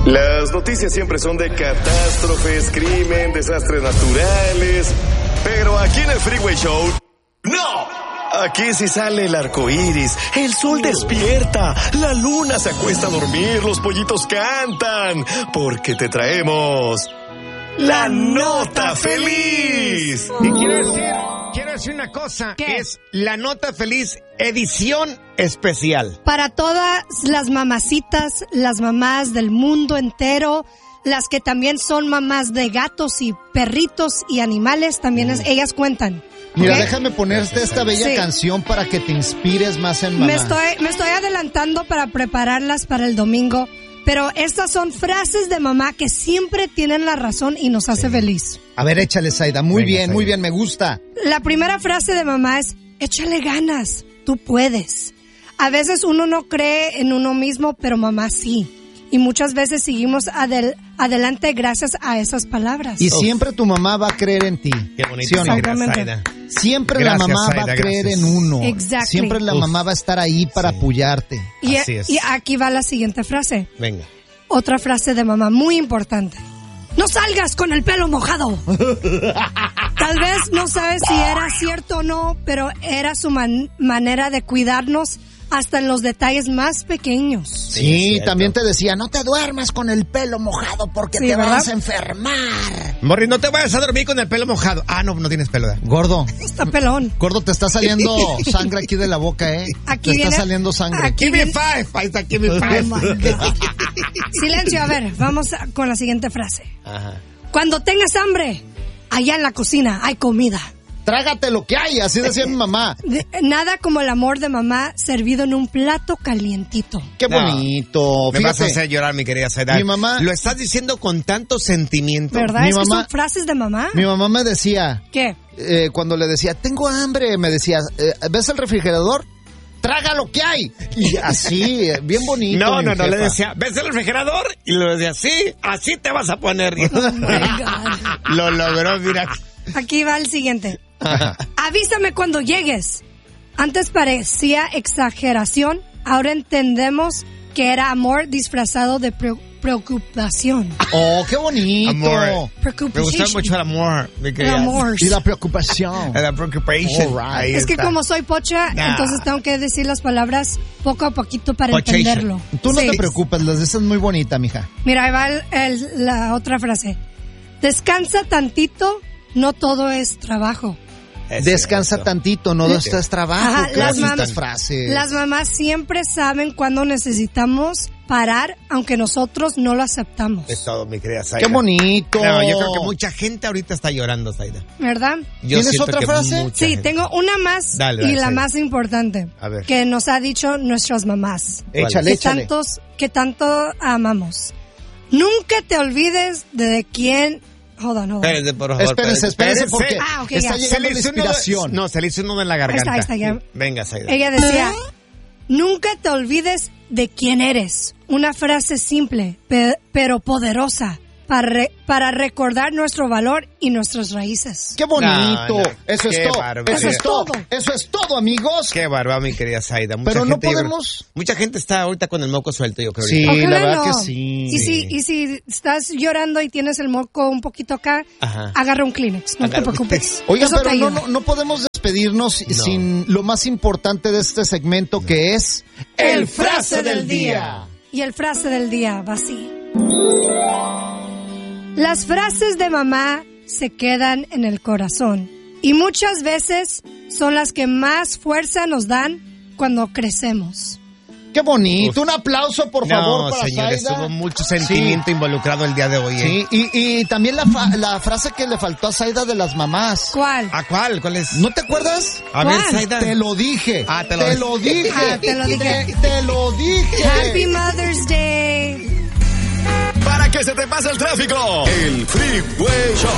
Las noticias siempre son de catástrofes, crimen, desastres naturales. Pero aquí en el Freeway Show, ¡no! Aquí sí sale el arco iris, el sol despierta, la luna se acuesta a dormir, los pollitos cantan. Porque te traemos la nota feliz. Y quiero decir una cosa. ¿Qué? Es la nota feliz edición especial. Para todas las mamacitas, las mamás del mundo entero, las que también son mamás de gatos y perritos y animales, también ellas cuentan. Mira, ¿Okay? déjame ponerte esta bella canción para que te inspires más en mamá. Me estoy adelantando para prepararlas para el domingo, pero estas son frases de mamá que siempre tienen la razón y nos hace feliz. A ver, échale, Zaida. Muy Venga, bien, Zaida. muy bien, me gusta. La primera frase de mamá es, échale ganas, tú puedes. A veces uno no cree en uno mismo, pero mamá sí. Y muchas veces seguimos adelante gracias a esas palabras. Y siempre tu mamá va a creer en ti. Qué bonito. ¿Sí o no? Exactamente. Siempre Gracias, la mamá Zaida, va a creer gracias. en uno. Exactly. Siempre la mamá va a estar ahí para apoyarte. Así es. Y aquí va la siguiente frase. Venga. Otra frase de mamá muy importante. No salgas con el pelo mojado. Tal vez no sabes si era cierto o no, pero era su manera de cuidarnos hasta en los detalles más pequeños. Sí, también te decía, no te duermas con el pelo mojado porque Sí, te ¿verdad? vas a enfermar. Morri, no te vayas a dormir con el pelo mojado. Ah, no tienes pelo. ¿verdad? Gordo, Está pelón. te está saliendo sangre aquí de la boca, ¿eh? Aquí te viene- está saliendo sangre. aquí Give me viene- five. Ahí está, give me five. Oh my God. Silencio, a ver, vamos con la siguiente frase. Ajá. Cuando tengas hambre, allá en la cocina hay comida. Trágate lo que hay, así decía mi mamá. Nada como el amor de mamá servido en un plato calientito. Qué No. bonito. Me vas a Fíjate, hacer llorar, mi querida Zaida. Mi mamá- Lo estás diciendo con tanto sentimiento. ¿Verdad? Mi Es que mamá- son frases de mamá. mi mamá me decía, ¿Qué? cuando le decía, tengo hambre, me decía, ¿ves el refrigerador? Traga lo que hay. Y así, bien bonito. No, mi le jefa. decía, ¿ves el refrigerador? Y le decía, sí, así te vas a poner. Oh my God. Lo logró, mira. Aquí va el siguiente. Avísame cuando llegues. Antes parecía exageración, ahora entendemos que era amor disfrazado de preocupación. Oh, qué bonito. Amor. Me Preocupación. gusta mucho el amor, mi El querida. amor. Y la preocupación. La preocupación. All right. Ahí Es que está. como soy pocha, Nah. entonces tengo que decir las palabras poco a poquito para Pochation. entenderlo. Tú no Sí. te preocupes, las dices muy bonita, mija. Mira, ahí va la otra frase. Descansa tantito, no todo es trabajo. Es Descansa cierto. tantito, no esto es trabajo. Ajá, Qué las bonitas mam- frases. Las mamás siempre saben cuándo necesitamos parar, aunque nosotros no lo aceptamos. Es todo, mi querida Zaida. Qué bonito. No, yo creo que mucha gente ahorita está llorando, Zaida. ¿Verdad? Yo ¿Tienes siento otra que frase? mucha Sí, gente. tengo una más Dale, y la Zaida. más importante A ver. que nos ha dicho nuestras mamás. Échale, échale. Que tanto amamos. Nunca te olvides de quién... Hold on. Espérese, por favor. Espérese, porque Ah, ok, está ya. llegando la inspiración. No, se le hizo un nudo en la garganta. Ahí está, ya. Sí. Venga, Zaida. Ella decía, nunca te olvides de quién eres. Una frase simple, pero poderosa, para recordar nuestro valor y nuestras raíces. Qué bonito. No, no. Eso es Qué todo. bárbaro. Eso es todo. Todo. Eso es todo, amigos. Qué bárbaro, mi querida Zaida. Mucha Pero no gente, yo creo- podemos- Mucha gente está ahorita con el moco suelto, yo creo. Sí, ahorita. la Ojalá verdad no. que sí. Y si estás llorando y tienes el moco un poquito acá, Ajá. agarra un Kleenex, no Agarra te un preocupes. Oigan, Eso te pero ayuda. no podemos despedirnos sin lo más importante de este segmento, que es el frase del día. Y el frase del día va así. Las frases de mamá se quedan en el corazón y muchas veces son las que más fuerza nos dan cuando crecemos. Qué bonito. Un aplauso, por favor, No, para señores, Zaida. hubo mucho sentimiento involucrado el día de hoy. ¿eh? Sí, y también la frase que le faltó a Zaida de las mamás. ¿Cuál? ¿A cuál? ¿Cuál es? ¿No te acuerdas? A ver, ¿cuál? Zaida. Te lo dije. Ah, te te lo- lo dije. Ah, te lo dije. Te lo dije. Happy Mother's Day. Para que se te pase el tráfico, el Freeway Show